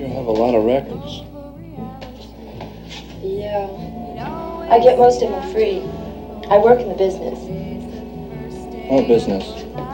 sure have a lot of records. Yeah. I get most of them free. I work in the business. What business?